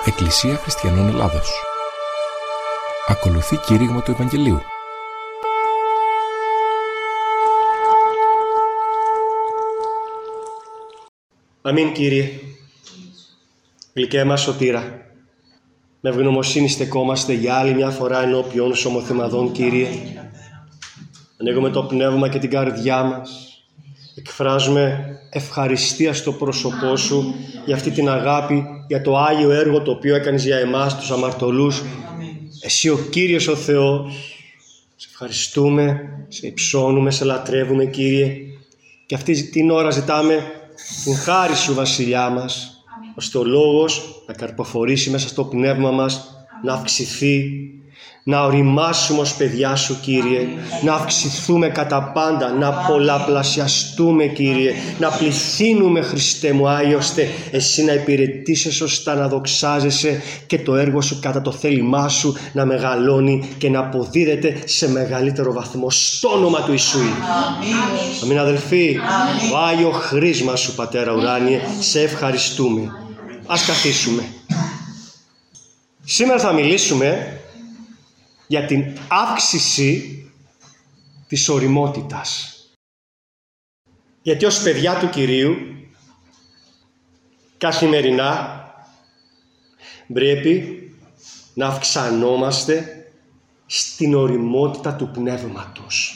Εκκλησία Χριστιανών Ελλάδος. Ακολουθεί κήρυγμα του Ευαγγελίου. Αμήν, Κύριε. Γλυκέ μας σωτήρα, με ευγνωμοσύνη στεκόμαστε για άλλη μια φορά ενώπιον σου ομοθυμαδών, Κύριε. Ανοίγουμε το πνεύμα και την καρδιά μας. Εκφράζουμε ευχαριστία στο πρόσωπό σου για αυτή την αγάπη, για το Άγιο έργο το οποίο έκανες για εμάς τους αμαρτωλούς. Εσύ ο Κύριος ο Θεός. Σε ευχαριστούμε, σε υψώνουμε, σε λατρεύουμε, Κύριε. Και αυτή την ώρα ζητάμε την χάρη σου, Βασιλιά μας, ώστε ο Λόγος να καρποφορήσει μέσα στο πνεύμα μας, να αυξηθεί, να οριμάσουμε ως παιδιά σου, Κύριε, να αυξηθούμε κατά πάντα, να πολλαπλασιαστούμε, Κύριε, να πληθύνουμε, Χριστέ μου Άγιε, ώστε εσύ να υπηρετήσεις σωστά, να δοξάζεσαι και το έργο σου κατά το θέλημά σου να μεγαλώνει και να αποδίδεται σε μεγαλύτερο βαθμό στο όνομα του Ιησού. Αμήν, αδελφοί. Το Άγιο χρήσμα σου, Πατέρα ουράνιε, σε ευχαριστούμε. Ας καθίσουμε. Σήμερα θα μιλήσουμε για την αύξηση της ωριμότητας. Γιατί ως παιδιά του Κυρίου καθημερινά πρέπει να αυξανόμαστε στην ωριμότητα του πνεύματος.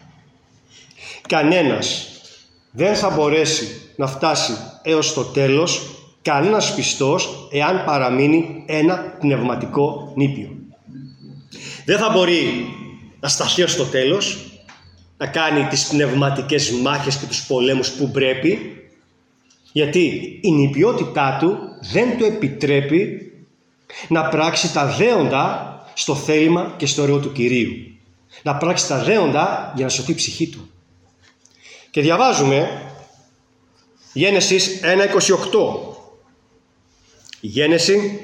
Κανένας δεν θα μπορέσει να φτάσει έως το τέλος, κανένας πιστός, εάν παραμείνει ένα πνευματικό νήπιο. Δεν θα μπορεί να σταθεί ως το τέλος, να κάνει τις πνευματικές μάχες και τους πολέμους που πρέπει, γιατί η νηπιότητά του δεν του επιτρέπει να πράξει τα δέοντα στο θέλημα και στο έργο του Κυρίου. Να πράξει τα δέοντα για να σωθεί η ψυχή του. Και διαβάζουμε Γένεσης 1:28. Γένεση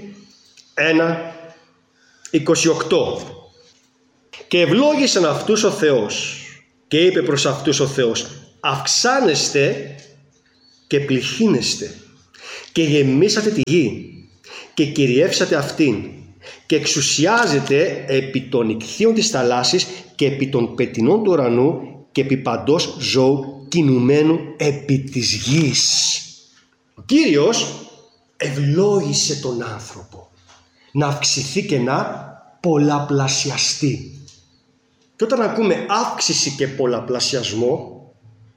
1:28. Και ευλόγησαν αυτούς ο Θεός και είπε προς αυτούς ο Θεός: αυξάνεστε και πληθύνεστε και γεμίσατε τη γη και κυριεύσατε αυτήν και εξουσιάζετε επί των ιχθύων της θαλάσσης και επί των πετεινών του ουρανού και επί παντός ζώου κινουμένου επί της γης. Ο Κύριος ευλόγησε τον άνθρωπο να αυξηθεί και να πολλαπλασιαστεί. Και όταν ακούμε αύξηση και πολλαπλασιασμό,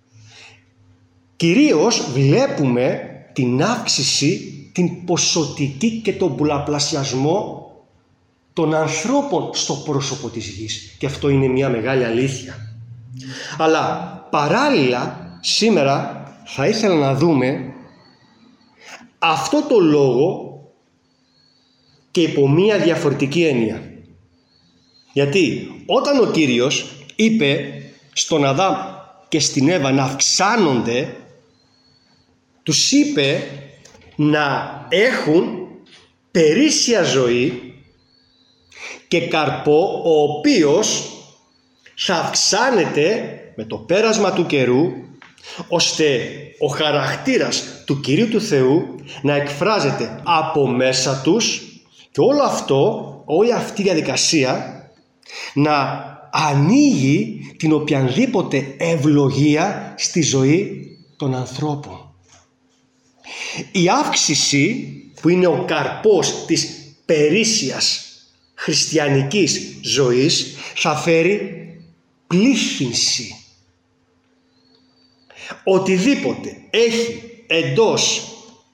κυρίως βλέπουμε την αύξηση, την ποσοτική και τον πολλαπλασιασμό των ανθρώπων στο πρόσωπο της γης. Και αυτό είναι μια μεγάλη αλήθεια. Αλλά παράλληλα σήμερα θα ήθελα να δούμε αυτό το λόγο και υπό μια διαφορετική έννοια. Γιατί όταν ο Κύριος είπε στον Αδάμ και στην Εύα να αυξάνονται, τους είπε να έχουν περίσσια ζωή και καρπό, ο οποίος θα αυξάνεται με το πέρασμα του καιρού, ώστε ο χαρακτήρας του Κυρίου του Θεού να εκφράζεται από μέσα τους και όλο αυτό, όλη αυτή η διαδικασία να ανοίγει την οποιαδήποτε ευλογία στη ζωή των ανθρώπων. Η αύξηση που είναι ο καρπός της περίσσιας χριστιανικής ζωής θα φέρει πλήθυνση. Οτιδήποτε έχει εντός,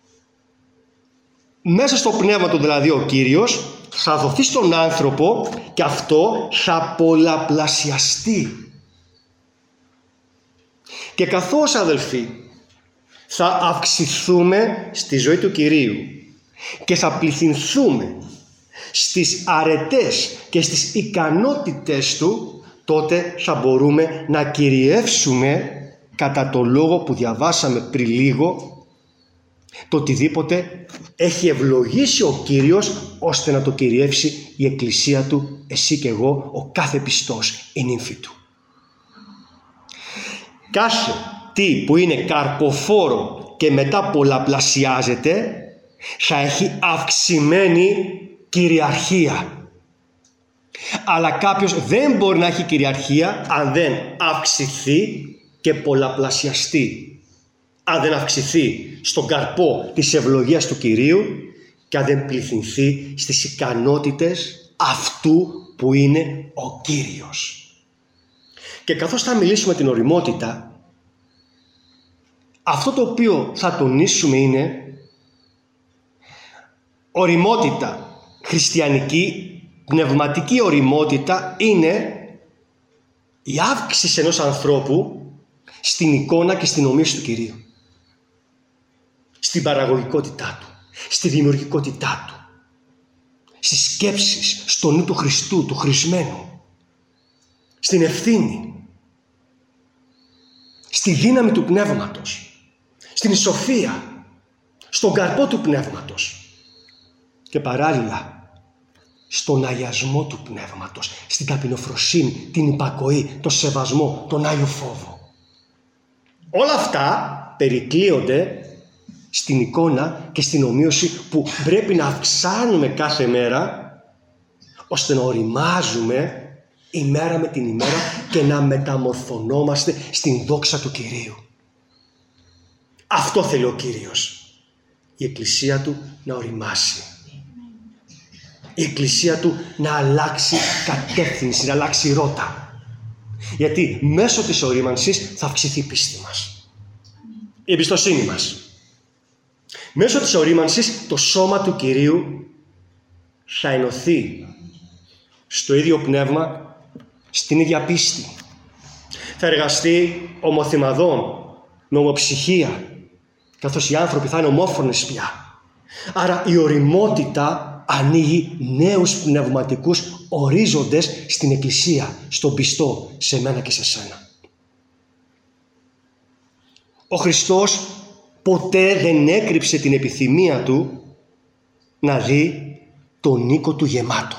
μέσα στο πνεύμα του δηλαδή ο Κύριος, θα δοθεί στον άνθρωπο και αυτό θα πολλαπλασιαστεί. Και καθώς, αδελφοί, θα αυξηθούμε στη ζωή του Κυρίου και θα πληθυνθούμε στις αρετές και στις ικανότητες Του, τότε θα μπορούμε να κυριεύσουμε κατά το λόγο που διαβάσαμε πριν λίγο, το οτιδήποτε έχει ευλογήσει ο Κύριος ώστε να το κυριεύσει η Εκκλησία Του, εσύ και εγώ, ο κάθε πιστός, η νύμφη Του. Κάθε τι που είναι καρποφόρο και μετά πολλαπλασιάζεται θα έχει αυξημένη κυριαρχία. Αλλά κάποιος δεν μπορεί να έχει κυριαρχία αν δεν αυξηθεί και πολλαπλασιαστεί. Αν δεν αυξηθεί στον καρπό της ευλογίας του Κυρίου και αν δεν πληθυνθεί στις ικανότητες αυτού που είναι ο Κύριος. Και καθώς θα μιλήσουμε την ωριμότητα, αυτό το οποίο θα τονίσουμε είναι ωριμότητα, χριστιανική, πνευματική ωριμότητα είναι η αύξηση ενός ανθρώπου στην εικόνα και στην ομοίωση του Κυρίου. Στην παραγωγικότητά του, στη δημιουργικότητά του, στις σκέψεις, στο νου του Χριστού, του χρησμένου, στην ευθύνη, στη δύναμη του πνεύματος, στην σοφία, στον καρπό του πνεύματος και παράλληλα στον αγιασμό του πνεύματος, στην ταπεινοφροσύνη, την υπακοή, τον σεβασμό, τον Άγιο Φόβο. Όλα αυτά περικλείονται στην εικόνα και στην ομοίωση που πρέπει να αυξάνουμε κάθε μέρα ώστε να οριμάζουμε ημέρα με την ημέρα και να μεταμορφωνόμαστε στην δόξα του Κυρίου. Αυτό θέλει ο Κύριος. Η Εκκλησία Του να οριμάσει. Η Εκκλησία Του να αλλάξει κατεύθυνση, να αλλάξει ρότα. Γιατί μέσω της ορίμανσης θα αυξηθεί η πίστη μας. Η εμπιστοσύνη μας. Μέσω της ορίμανσης το σώμα του Κυρίου θα ενωθεί στο ίδιο πνεύμα, στην ίδια πίστη. Θα εργαστεί ομοθυμαδών, με ομοψυχία, καθώς οι άνθρωποι θα είναι ομόφωνες πια. Άρα η ωριμότητα ανοίγει νέους πνευματικούς ορίζοντες στην Εκκλησία, στον πιστό, σε μένα και σε σένα. Ο Χριστός ποτέ δεν έκρυψε την επιθυμία Του να δει τον οίκο Του γεμάτο.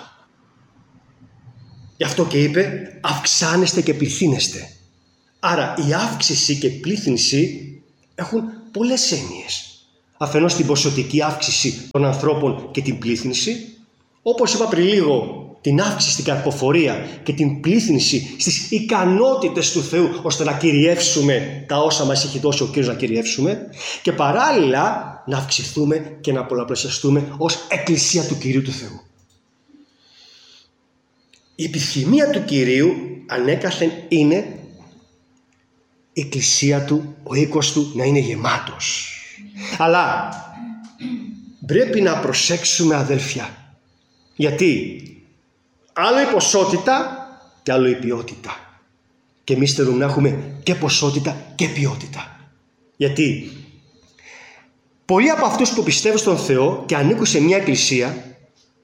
Γι' αυτό και είπε αυξάνεστε και πληθύνεστε. Άρα η αύξηση και πλήθυνση έχουν πολλές έννοιες. Αφενός την ποσοτική αύξηση των ανθρώπων και την πλήθυνση, όπως είπα πριν λίγο, την αύξηση στην καρποφορία και την πλήθυνση στις ικανότητες του Θεού ώστε να κυριεύσουμε τα όσα μας έχει δώσει ο Κύριος να κυριεύσουμε και παράλληλα να αυξηθούμε και να πολλαπλασιαστούμε ως Εκκλησία του Κυρίου του Θεού. Η επιθυμία του Κυρίου ανέκαθεν είναι η Εκκλησία Του, ο οίκος Του να είναι γεμάτος. Αλλά πρέπει να προσέξουμε, αδέλφια, γιατί άλλο η ποσότητα και άλλο η ποιότητα. Και εμείς θέλουμε να έχουμε και ποσότητα και ποιότητα. Γιατί πολλοί από αυτούς που πιστεύουν στον Θεό και ανήκουν σε μια εκκλησία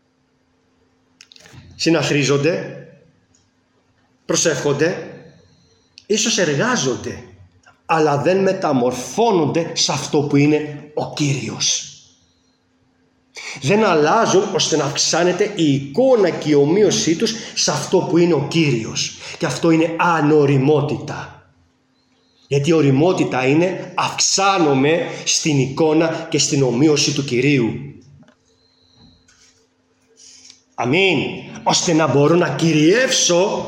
συναθρίζονται, προσεύχονται, ίσως εργάζονται, αλλά δεν μεταμορφώνονται σε αυτό που είναι ο Κύριος. Δεν αλλάζουν ώστε να αυξάνεται η εικόνα και η ομοίωσή τους σε αυτό που είναι ο Κύριος. Και αυτό είναι ανοριμότητα. Γιατί η οριμότητα είναι αυξάνομαι στην εικόνα και στην ομοίωση του Κυρίου. Αμήν. Ώστε να μπορώ να κυριεύσω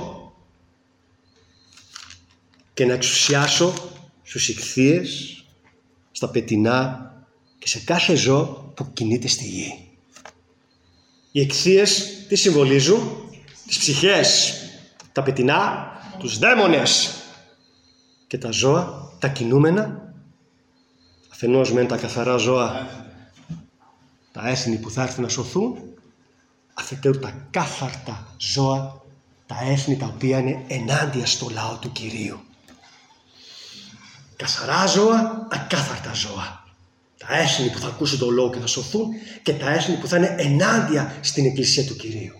και να εξουσιάσω στους ιχθύες, στα πετεινά και σε κάθε ζώο που κινείται στη γη. Οι ιχθύες τι συμβολίζουν? Τις ψυχές, τα πετεινά, τους δαίμονες και τα ζώα, τα κινούμενα. Αφενός μεν τα καθαρά ζώα, τα έθνη που θα έρθουν να σωθούν, αφετέρου τα κάθαρτα ζώα, τα έθνη τα οποία είναι ενάντια στο λαό του Κυρίου. Καθαρά ζώα, ακάθαρτα ζώα. Τα έθνη που θα ακούσουν τον λόγο και θα σωθούν και τα έθνη που θα είναι ενάντια στην Εκκλησία του Κυρίου.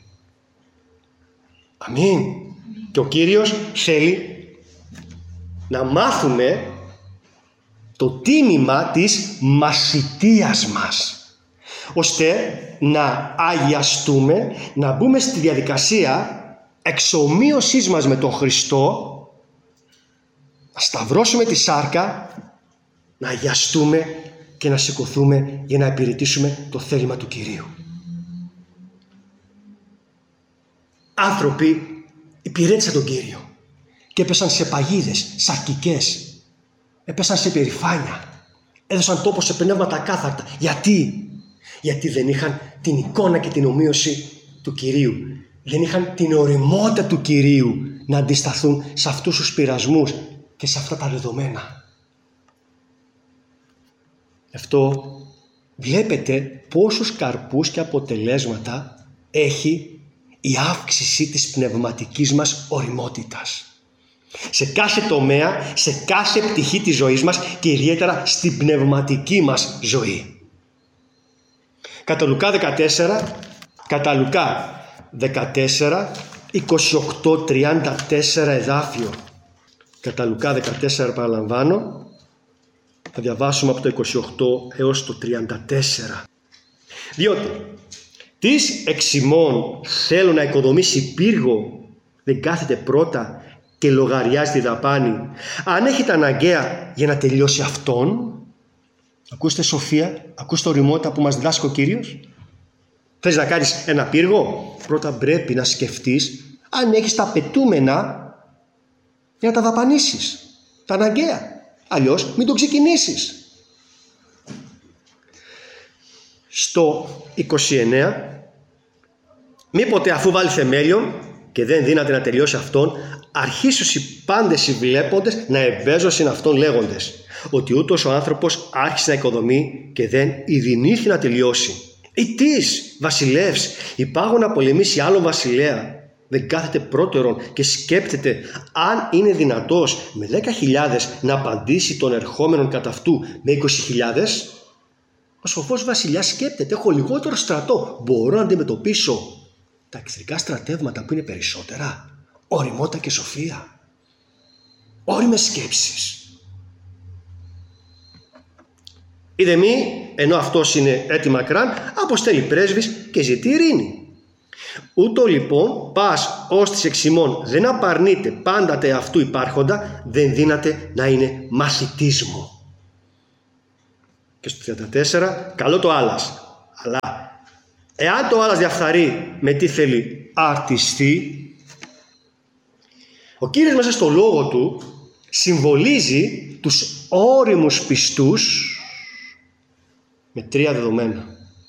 Αμήν. Και ο Κύριος θέλει να μάθουμε το τίμημα της μασιτείας μας, ώστε να αγιαστούμε, να μπούμε στη διαδικασία εξομοίωσής μας με τον Χριστό, να σταυρώσουμε τη σάρκα, να αγιαστούμε και να σηκωθούμε για να υπηρετήσουμε το θέλημα του Κυρίου. Άνθρωποι υπηρέτησαν τον Κύριο και έπεσαν σε παγίδες σαρκικές, έπεσαν σε περηφάνεια, έδωσαν τόπο σε πνεύματα ακάθαρτα. Γιατί δεν είχαν την εικόνα και την ομοίωση του Κυρίου. Δεν είχαν την ωριμότητα του Κυρίου να αντισταθούν σε αυτούς τους πειρασμούς και σε αυτά τα δεδομένα. Αυτό βλέπετε πόσους καρπούς και αποτελέσματα έχει η αύξηση της πνευματικής μας ωριμότητας. Σε κάθε τομέα, σε κάθε πτυχή της ζωής μας και ιδιαίτερα στην πνευματική μας ζωή. Κατά Λουκά 14, 28-34 εδάφιο. Κατά Λουκά 14 παραλαμβάνω. Θα διαβάσουμε από το 28 έως το 34. Διότι τις εξημών θέλω να οικοδομήσει πύργο, δεν κάθεται πρώτα και λογαριάζει τη δαπάνη, αν έχετε αναγκαία για να τελειώσει αυτόν. Ακούστε σοφία, ακούστε ωριμότητα που μας διδάσκει ο Κύριος. Θες να κάνεις ένα πύργο? Πρώτα πρέπει να σκεφτείς αν έχεις τα απαιτούμενα για να τα δαπανίσεις, τα αναγκαία. Αλλιώς μην το ξεκινήσεις. Στο 29, μήποτε αφού βάλει θεμέλιον και δεν δύναται να τελειώσει αυτόν, αρχίσουν οι πάντες οι βλέποντες να εμπέζωσιν αυτόν λέγοντες, ότι ούτως ο άνθρωπος άρχισε να οικοδομεί και δεν ειδηνήθη να τελειώσει. Ή τις βασιλεύς υπάγω να πολεμήσει άλλον βασιλέα, δεν κάθεται πρώτερον και σκέπτεται αν είναι δυνατός με 10.000 να απαντήσει τον ερχόμενον κατά αυτού με 20.000. Ο σοφός βασιλιάς σκέπτεται, έχω λιγότερο στρατό, μπορώ να αντιμετωπίσω τα εχθρικά στρατεύματα που είναι περισσότερα. Ωριμότητα και σοφία, ώριμες σκέψεις. Είδε μη, ενώ αυτός είναι έτοιμα μακράν, αποστέλει πρέσβης και ζητεί ειρήνη. Ούτω λοιπόν πας ως της εξημών δεν απαρνείται πάντατε αυτού υπάρχοντα, δεν δύναται να είναι μαθητής μου. Και στο 34, καλό το άλλας, αλλά εάν το άλλας διαφθαρεί με τι θέλει αρτιστεί, ο Κύριος μέσα στο λόγο του συμβολίζει τους ώριμους πιστούς με 3 δεδομένα.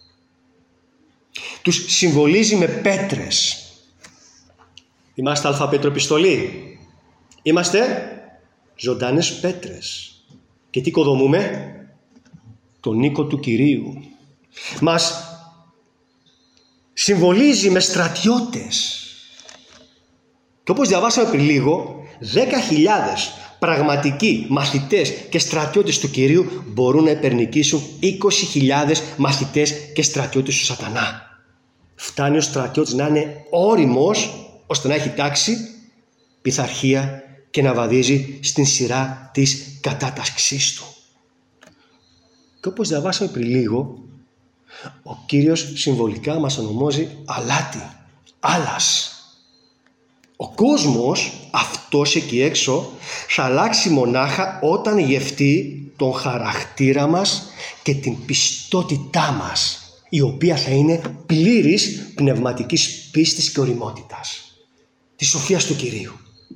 Τους συμβολίζει με πέτρες. Είμαστε Α Πέτρο επιστολή. Είμαστε ζωντανές πέτρες. Και τι οικοδομούμε? Τον οίκο του Κυρίου. Μας συμβολίζει με στρατιώτες. Και όπως διαβάσαμε πριν λίγο, 10.000 πραγματικοί μαθητές και στρατιώτες του Κυρίου μπορούν να υπερνικήσουν 20.000 μαθητές και στρατιώτες του σατανά. Φτάνει ο στρατιώτης να είναι ώριμος ώστε να έχει τάξη, πειθαρχία και να βαδίζει στην σειρά της κατάταξής του. Και όπως διαβάσαμε πριν λίγο, ο Κύριος συμβολικά μας ονομάζει αλάτι, άλας. Ο κόσμος αυτός εκεί έξω θα αλλάξει μονάχα όταν γευτεί τον χαρακτήρα μας και την πιστότητά μας, η οποία θα είναι πλήρης πνευματικής πίστης και ωριμότητας, της σοφίας του Κυρίου.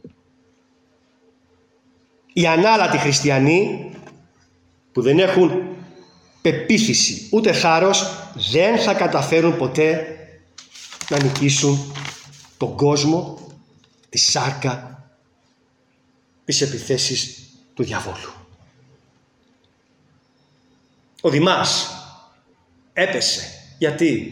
Οι ανάλατοι χριστιανοί που δεν έχουν πεποίθηση ούτε θάρρος δεν θα καταφέρουν ποτέ να νικήσουν τον κόσμο, τη σάρκα, τις επιθέσεις του διαβόλου. Ο Δημάς έπεσε. Γιατί?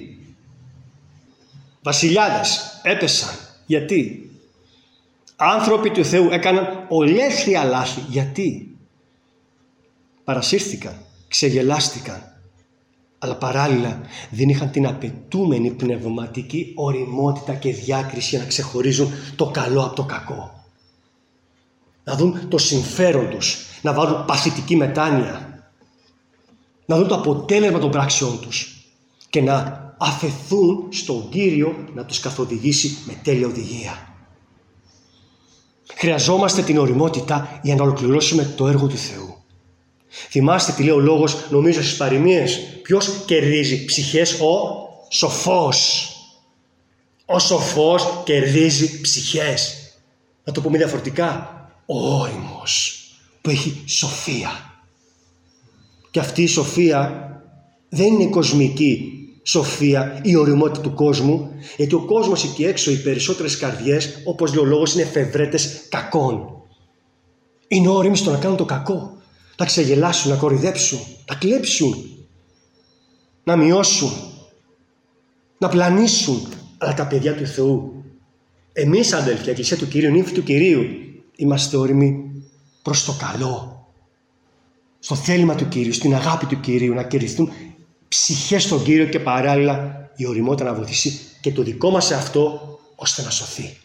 Βασιλιάδες έπεσαν. Γιατί? Άνθρωποι του Θεού έκαναν ολέθρια λάθη. Γιατί? Παρασύρθηκαν, ξεγελάστηκαν, αλλά παράλληλα δεν είχαν την απαιτούμενη πνευματική ωριμότητα και διάκριση για να ξεχωρίζουν το καλό από το κακό. Να δουν το συμφέρον τους, να βάλουν παθητική μετάνοια, να δουν το αποτέλεσμα των πράξεών τους και να αφεθούν στον Κύριο να τους καθοδηγήσει με τέλεια οδηγία. Χρειαζόμαστε την ωριμότητα για να ολοκληρώσουμε το έργο του Θεού. Θυμάστε τι λέει ο λόγος, νομίζω στις παροιμίες. Ποιος κερδίζει ψυχές? Ο σοφός. Ο σοφός κερδίζει ψυχές. Να το πούμε διαφορετικά. Ο όριμος που έχει σοφία. Και αυτή η σοφία δεν είναι κοσμική σοφία, η ωριμότητα του κόσμου, γιατί ο κόσμος εκεί έξω, οι περισσότερες καρδιές, όπως λέει ο λόγος, είναι εφευρέτες κακών. Είναι όριμοι στο να κάνουν το κακό. Να ξεγελάσουν, να κοροϊδέψουν, να κλέψουν, να μειώσουν, να πλανήσουν. Αλλά τα παιδιά του Θεού, εμείς αδελφοί, Εκκλησία του Κυρίου, νύμφη του Κυρίου, είμαστε όριμοι προς το καλό. Στο θέλημα του Κυρίου, στην αγάπη του Κυρίου, να κερδιθούν ψυχές στον Κύριο και παράλληλα η ωριμότητα να βοηθήσει και το δικό μας αυτό ώστε να σωθεί.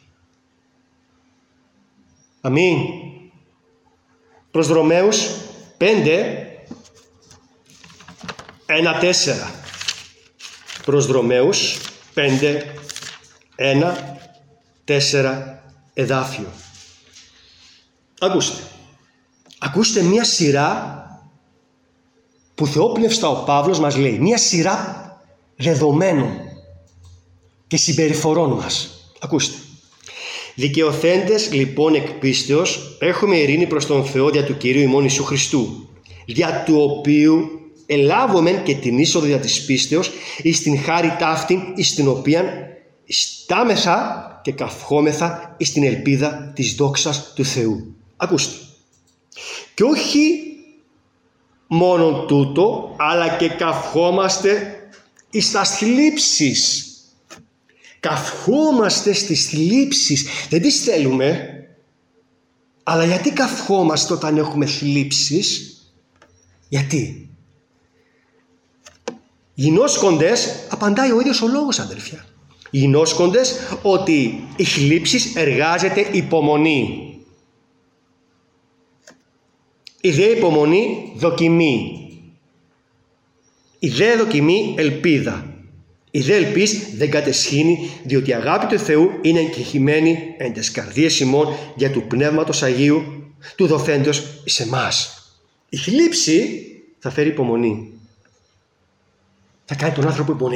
Αμήν. Προς Ρωμαίους 5:1-4. Προς Ρωμαίους 5:1-4 εδάφιο. Ακούστε μία σειρά που θεόπνευστα ο Παύλος μας λέει. Μία σειρά δεδομένων και συμπεριφορών μας. Ακούστε. Δικαιωθέντες λοιπόν εκ πίστεως έχουμε ειρήνη προς τον Θεό δια του Κυρίου ημών Ιησού Χριστού, δια του οποίου ελάβομεν και την είσοδο δια της πίστεως εις την χάρη ταύτην εις την οποίαν στάμεθα και καυχόμεθα εις την ελπίδα της δόξας του Θεού. Ακούστε. Και όχι μόνον τούτο, αλλά και καυχόμαστε εις τας θλίψεις. Καυχόμαστε στις θλίψεις. Δεν τις θέλουμε. Αλλά γιατί καυχόμαστε όταν έχουμε θλίψεις? Γιατί? Γινώσκοντες, απαντάει ο ίδιος ο λόγος, αδελφιά. Γινώσκοντες ότι οι θλίψεις εργάζεται υπομονή. Η δε υπομονή δοκιμή. Η δε δοκιμή ελπίδα. Η δε ελπίς δεν κατεσχύνει, διότι η αγάπη του Θεού είναι εγκεχημένη εν τες καρδίες ημών για του Πνεύματος Αγίου, του δοθέντος εις εμάς. Η θλίψη θα φέρει υπομονή. Θα κάνει τον άνθρωπο υπομονή.